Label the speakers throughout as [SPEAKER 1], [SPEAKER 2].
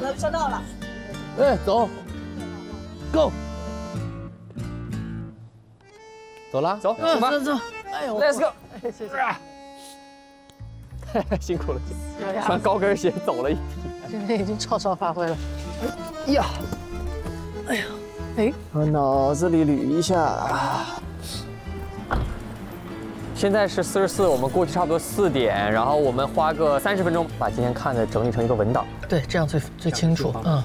[SPEAKER 1] 收到了。
[SPEAKER 2] 哎，走 ，Go， 走了，
[SPEAKER 3] 走，
[SPEAKER 4] 走走，哎呦
[SPEAKER 3] ，Let's go，
[SPEAKER 4] 谢谢。
[SPEAKER 3] 辛苦了，穿高跟鞋走了一批。
[SPEAKER 4] 今天已经超常发挥了。呀，哎呀，哎，往脑子里捋一下。
[SPEAKER 3] 现在是44，我们过去差不多4点，然后我们花个30分钟把今天看的整理成一个文档。
[SPEAKER 4] 对，这样最清楚。嗯。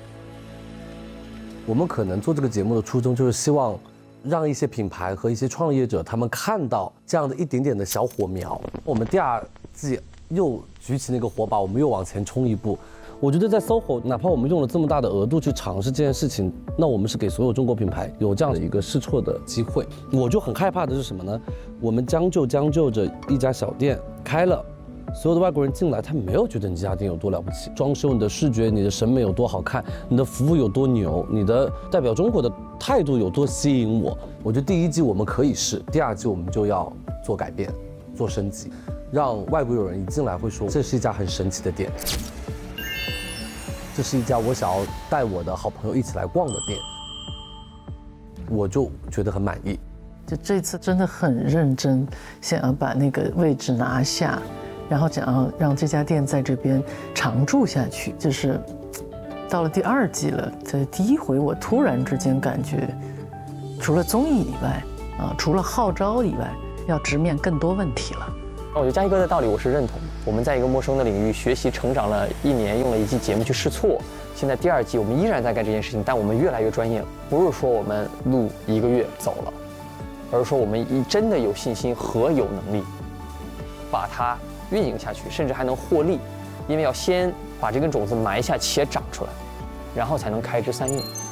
[SPEAKER 2] 我们可能做这个节目的初衷就是希望让一些品牌和一些创业者他们看到这样的一点点的小火苗。我们第2季又举起那个火把，我们又往前冲一步。我觉得在 SOHO， 哪怕我们用了这么大的额度去尝试这件事情，那我们是给所有中国品牌有这样的一个试错的机会。我就很害怕的是什么呢？我们将就着一家小店开了，所有的外国人进来，他没有觉得你这家店有多了不起，装修、你的视觉、你的审美有多好看，你的服务有多牛，你的代表中国的态度有多吸引我。我觉得第1季我们可以试，第2季我们就要做改变，做升级，让外国友人一进来会说这是一家很神奇的店，这是一家我想要带我的好朋友一起来逛的店，我就觉得很满意。
[SPEAKER 4] 就这次真的很认真，想要把那个位置拿下。然后想要让这家店在这边常驻下去，就是到了第2季了。在第1回，我突然之间感觉，除了综艺以外，除了号召以外，要直面更多问题了。
[SPEAKER 3] 我觉得嘉一哥的道理我是认同的。我们在一个陌生的领域学习成长了1年，用了1季节目去试错。现在第2季我们依然在干这件事情，但我们越来越专业。不是说我们录1个月走了，而是说我们真的有信心和有能力把它运营下去，甚至还能获利，因为要先把这根种子埋下且长出来，然后才能开枝散叶。